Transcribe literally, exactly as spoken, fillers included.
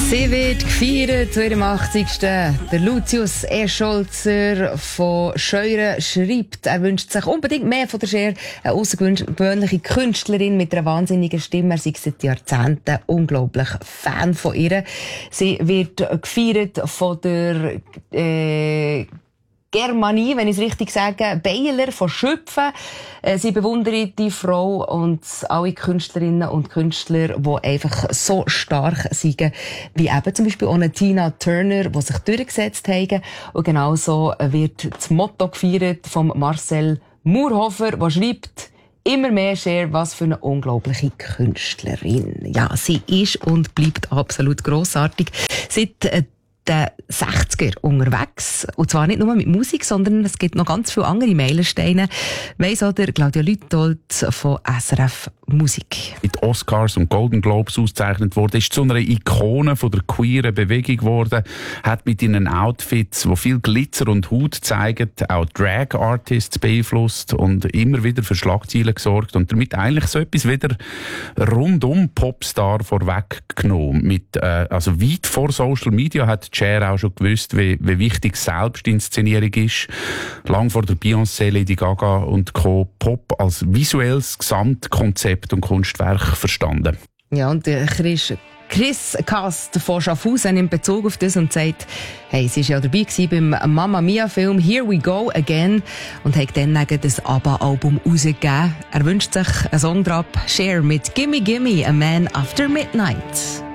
Sie wird gefeiert zu ihrem achtzigsten Der Lucius Escholzer von Scheuren schreibt, er wünscht sich unbedingt mehr von der Cher, eine außergewöhnliche Künstlerin mit einer wahnsinnigen Stimme. Er sei seit Jahrzehnten unglaublich Fan von ihr. Sie wird gefeiert von der äh, Germanie, wenn ich es richtig sage, Beiler von Schöpfen. Sie bewundern die Frau und alle Künstlerinnen und Künstler, die einfach so stark sind, wie eben zum Beispiel auch eine Tina Turner, die sich durchgesetzt haben. Und genauso wird das Motto gefeiert von Marcel Murhofer, der schreibt: Immer mehr Cher, was für eine unglaubliche Künstlerin. Ja, sie ist und bleibt absolut grossartig. Seit äh, den sechziger unterwegs. Und zwar nicht nur mit Musik, sondern es gibt noch ganz viele andere Meilensteine. Weiss auch der Claudia Lüthold von S R F Musik. Mit Oscars und Golden Globes ausgezeichnet wurde, ist zu einer Ikone von der queeren Bewegung geworden, hat mit ihren Outfits, die viel Glitzer und Haut zeigen, auch Drag-Artists beeinflusst und immer wieder für Schlagzeilen gesorgt und damit eigentlich so etwas wieder rundum Popstar vorweggenommen. Mit, äh, also weit vor Social Media hat Cher auch schon gewusst, wie, wie wichtig Selbstinszenierung ist. Lang vor der Beyoncé, Lady Gaga und Co. Pop als visuelles Gesamtkonzept und Kunstwerk verstanden. Ja, und der Chris, Chris Kast von Schaffhausen nimmt Bezug auf das und sagt, hey, sie war ja dabei beim Mamma Mia Film Here We Go Again und hat dann das ABBA-Album rausgegeben. Er wünscht sich einen Song drauf, Cher mit Gimme Gimme, A Man After Midnight.